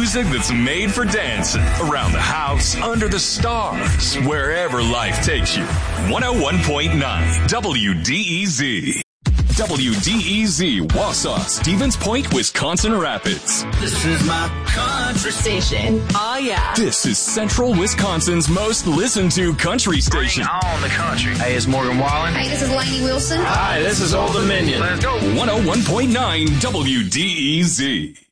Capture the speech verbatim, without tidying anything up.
Music that's made for dancing. Around the house, under the stars, wherever life takes you. one oh one point nine W D E Z. W D E Z, Wausau, Stevens Point, Wisconsin Rapids. This is my country station. Oh, yeah. This is Central Wisconsin's most listened to country station. Bring on the country. Hey, it's Morgan Wallen. Hey, this is Lainey Wilson. Hi, this is Old Dominion. Let's go. one oh one point nine W D E Z.